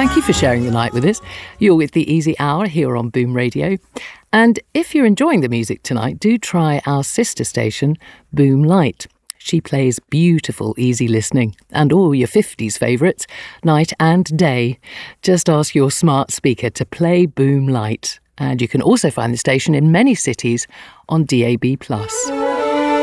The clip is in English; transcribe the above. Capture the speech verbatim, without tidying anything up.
Thank you for sharing the night with us. You're with the Easy Hour here on Boom Radio. And if you're enjoying the music tonight, do try our sister station, Boom Light. She plays beautiful easy listening and all your fifties favourites, night and day. Just ask your smart speaker to play Boom Light. And you can also find the station in many cities on D A B plus.